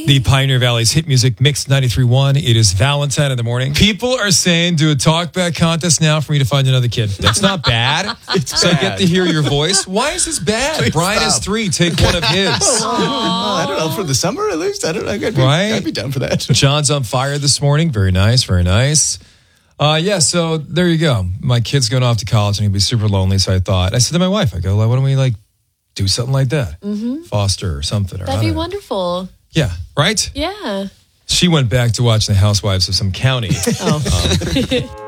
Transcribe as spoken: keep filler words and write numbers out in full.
The Pioneer Valley's hit music mix ninety-three point one. It is Valentine in the morning. People are saying do a talkback contest now for me to find another kid. That's not bad. It's so bad. I get to hear your voice. Why is this bad? Please Brian stop. is three. Take one of his. I don't know, for the summer at least. I don't know. I'd be, Right? I'd be down for that. John's on fire this morning. Very nice. Very nice. Uh, yeah, so there you go. My kid's going off to college and he'll be super lonely. So I thought, I said to my wife, I go, why don't we like do something like that? Mm-hmm. Foster or something. Or That'd I be don't know. wonderful. Yeah, right? Yeah. She went back to watching The Housewives of some county. Oh. Um,